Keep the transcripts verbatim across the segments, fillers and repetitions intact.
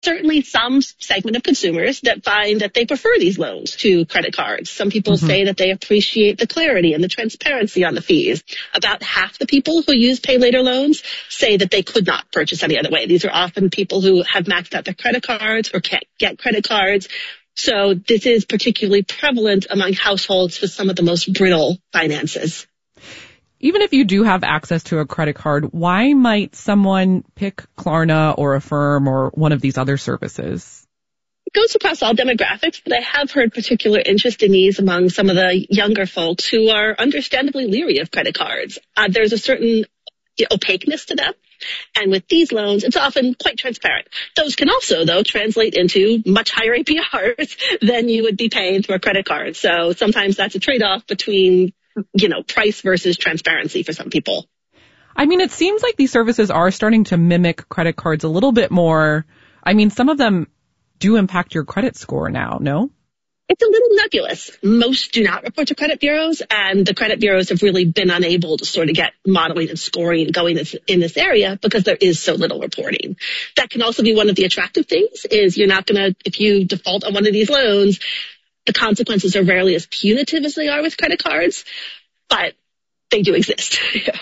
certainly some segment of consumers that find that they prefer these loans to credit cards. Some people mm-hmm. say that they appreciate the clarity and the transparency on the fees. About half the people who use pay later loans say that they could not purchase any other way. These are often people who have maxed out their credit cards or can't get credit cards. So this is particularly prevalent among households with some of the most brittle finances. Even if you do have access to a credit card, why might someone pick Klarna or Affirm or one of these other services? It goes across all demographics, but I have heard particular interest in these among some of the younger folks who are understandably leery of credit cards. Uh, there's a certain opaqueness to them. And with these loans, it's often quite transparent. Those can also, though, translate into much higher A P Rs than you would be paying through a credit card. So sometimes that's a trade-off between, you know, price versus transparency for some people. I mean, it seems like these services are starting to mimic credit cards a little bit more. I mean, some of them do impact your credit score now, no? It's a little nebulous. Most do not report to credit bureaus, and the credit bureaus have really been unable to sort of get modeling and scoring going in this area because there is so little reporting. That can also be one of the attractive things is you're not going to, if you default on one of these loans, the consequences are rarely as punitive as they are with credit cards, but they do exist. Yeah.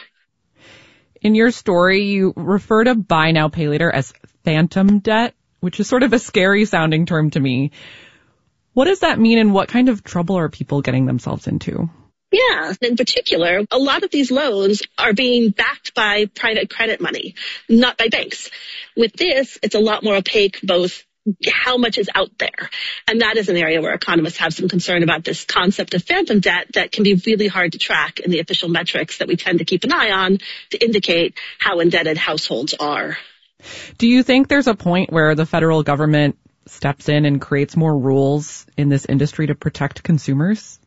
In your story, you refer to buy now, pay later as phantom debt, which is sort of a scary sounding term to me. What does that mean, and what kind of trouble are people getting themselves into? Yeah, in particular, a lot of these loans are being backed by private credit money, not by banks. With this, it's a lot more opaque, both how much is out there. And that is an area where economists have some concern about this concept of phantom debt that can be really hard to track in the official metrics that we tend to keep an eye on to indicate how indebted households are. Do you think there's a point where the federal government steps in and creates more rules in this industry to protect consumers?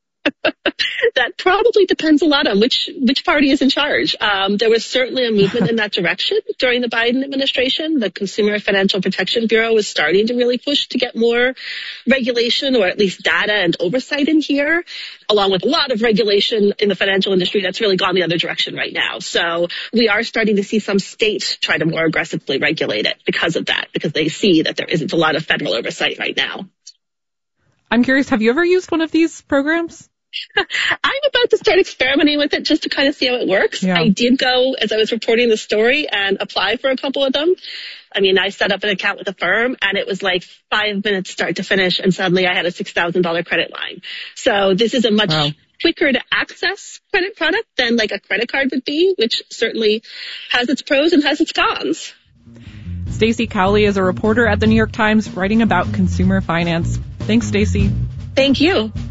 That probably depends a lot on which which party is in charge. Um, there was certainly a movement in that direction during the Biden administration. The Consumer Financial Protection Bureau was starting to really push to get more regulation, or at least data and oversight in here, along with a lot of regulation in the financial industry that's really gone the other direction right now. So we are starting to see some states try to more aggressively regulate it because of that, because they see that there isn't a lot of federal oversight right now. I'm curious, have you ever used one of these programs? I'm about to start experimenting with it just to kind of see how it works. Yeah. I did go, as I was reporting the story, and apply for a couple of them. I mean, I set up an account with Affirm, and it was like five minutes start to finish, and suddenly I had a six thousand dollars credit line. So this is a much wow. quicker to access credit product than like a credit card would be, which certainly has its pros and has its cons. Stacey Cowley is a reporter at the New York Times writing about consumer finance. Thanks, Stacey. Thank you.